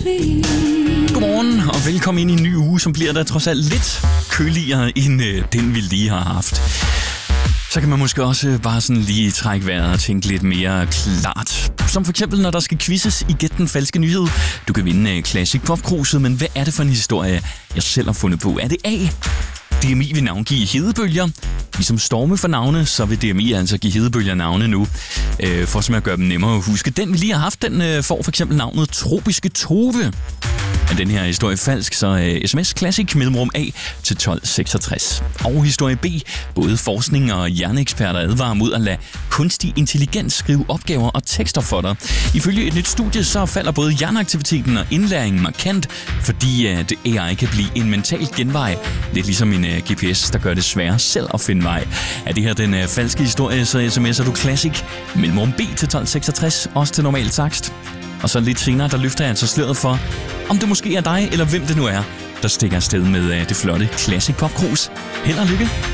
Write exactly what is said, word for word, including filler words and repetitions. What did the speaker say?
Godmorgen og velkommen ind i en ny uge, som bliver der trods alt lidt køligere end øh, den, vi lige har haft. Så kan man måske også bare sådan lige trække vejret og tænke lidt mere klart. Som for eksempel, når der skal quizzes i Gæt den falske nyhed. Du kan vinde Classic Pop-kruset, men hvad er det for en historie, jeg selv har fundet på? Er det A? D M I vil navngive hedebølger. Ligesom storme for navne, så vil D M I altså give hedebølger navne nu. Øh, for simpelthen at gøre dem nemmere at huske. Den vi lige har haft, den øh, får for eksempel navnet Tropiske Tove. Er den her historie falsk, så uh, sms Classic mellemrum A til tolv seksogtres. Og historie B. Både forskning og hjerneeksperter advarer mod at lade kunstig intelligens skrive opgaver og tekster for dig. Ifølge et nyt studie, så falder både hjerneaktiviteten og indlæringen markant, fordi uh, det A I kan blive en mental genvej. Lidt ligesom en uh, G P S, der gør det sværere selv at finde vej. Er det her den uh, falske historie, så sms'er du Classic mellemrum B til tolv seksogtres, også til normal takst. Og så lidt senere, der løfter jeg altså sløret for, om det måske er dig, eller hvem det nu er, der stikker afsted med uh, det flotte Classic Pop-krus. Held og lykke!